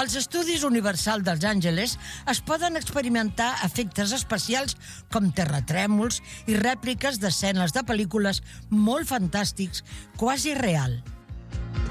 Als estudis Universal dels Angeles es poden experimentar efectes especials com terratrèmols i rèpliques d'escenes de pel·lícules molt fantàstics, quasi real.